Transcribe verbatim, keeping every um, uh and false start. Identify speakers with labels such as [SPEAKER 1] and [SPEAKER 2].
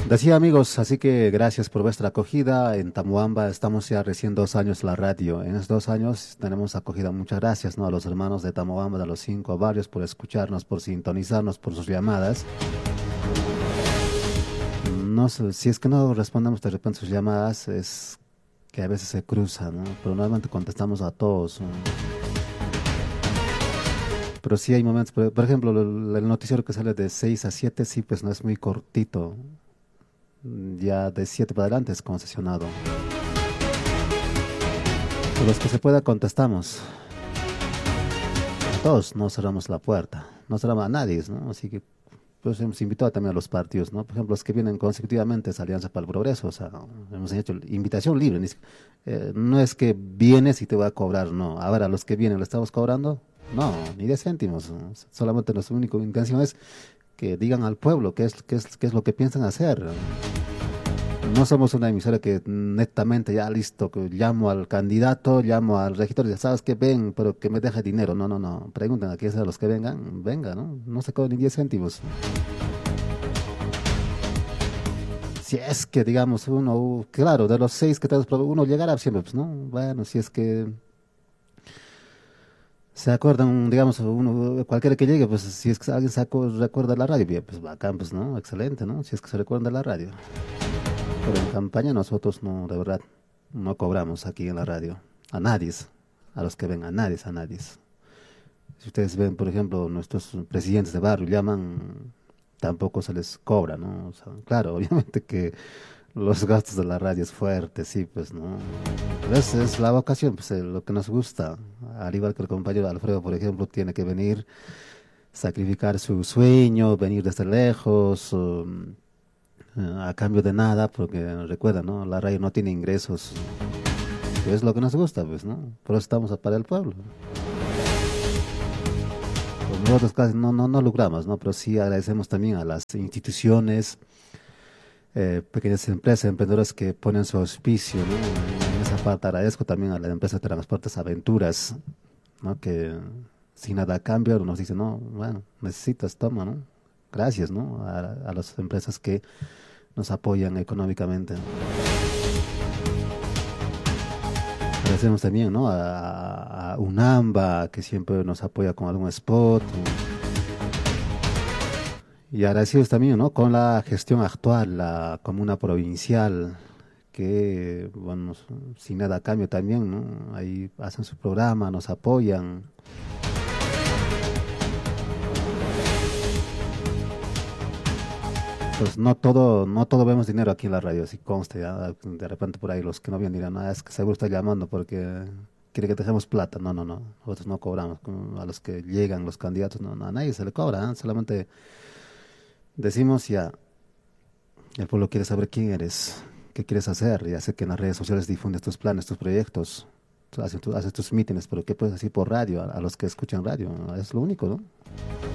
[SPEAKER 1] Decía amigos, así que gracias por vuestra acogida. En Tamuamba estamos ya recién dos años la radio. En esos dos años tenemos acogida. Muchas gracias, ¿no? A los hermanos de Tamuamba, de los cinco barrios, por escucharnos, por sintonizarnos, por sus llamadas. No sé, si es que no respondemos de repente sus llamadas, es que a veces se cruzan, ¿no? Pero normalmente contestamos a todos, ¿no? Pero sí hay momentos, por, por ejemplo, el, el noticiero que sale de seis a siete, sí, pues no es muy cortito. Ya de siete para adelante es concesionado. Por los que se pueda contestamos. A todos no cerramos la puerta. No cerramos a nadie, ¿no? Así que pues hemos invitado también a los partidos, ¿no? Por ejemplo, los que vienen consecutivamente es Alianza para el Progreso. O sea, hemos hecho invitación libre. Ni si- eh, no es que vienes y te va a cobrar, no. Ahora, los que vienen, ¿le estamos cobrando? No, ni de céntimos, ¿no? Solamente nuestra única intención es que digan al pueblo qué es, qué es, qué es lo que piensan hacer. No somos una emisora que netamente ya listo, que llamo al candidato, llamo al regidor y ya sabes que ven, pero que me deje dinero. No, no, no. Pregunten a quiénes a los que vengan, venga, ¿no? No se cobran ni diez céntimos. Si es que, digamos, uno, uh, claro, de los seis que tenemos, pero uno llegará siempre, pues, ¿no? Bueno, si es que se acuerdan, digamos, uno, cualquiera que llegue, pues, si es que alguien se acu- recuerda la radio, bien, pues bacán, pues, ¿no? Excelente, ¿no? Si es que se recuerda la radio. Pero en campaña nosotros no, de verdad, no cobramos aquí en la radio. A nadie, a los que ven, a nadie, a nadie. Si ustedes ven, por ejemplo, nuestros presidentes de barrio llaman, tampoco se les cobra, ¿no? O sea, claro, obviamente que los gastos de la radio es fuerte, sí, pues, ¿no? Pero es, es la vocación, pues, eh, lo que nos gusta. Al igual que el compañero Alfredo, por ejemplo, tiene que venir, sacrificar su sueño, venir desde lejos, um, eh, a cambio de nada, porque recuerda, ¿no? La radio no tiene ingresos, que es lo que nos gusta, pues, ¿no? Por eso estamos para el pueblo. Pues nosotros casi no, no, no logramos, ¿no? Pero sí agradecemos también a las instituciones, eh, pequeñas empresas, emprendedoras que ponen su auspicio, ¿no? En esa parte agradezco también a la empresa de Transportes Aventuras, ¿no? Que sin nada a cambio nos dicen, no, bueno, necesitas, toma, ¿no? Gracias, ¿no? A, a las empresas que nos apoyan económicamente. Agradecemos también, ¿no? A, a UNAMBA, que siempre nos apoya con algún spot. Y agradecidos también, ¿no? Con la gestión actual, la comuna provincial, que, bueno, sin nada a cambio también, ¿no? Ahí hacen su programa, nos apoyan. Pues no todo, no todo vemos dinero aquí en la radio, así conste, ya. De repente por ahí los que no vienen dirán, ah, es que seguro está llamando porque quiere que dejemos plata. No, no, no, nosotros no cobramos. Como a los que llegan, los candidatos, no, no, a nadie se le cobra, ¿eh? Solamente decimos ya, el pueblo quiere saber quién eres, qué quieres hacer, ya sé que en las redes sociales difundes tus planes, tus proyectos, tú haces, tu- haces tus mítines, pero ¿qué puedes decir por radio a, a los que escuchan radio? Es lo único, ¿no?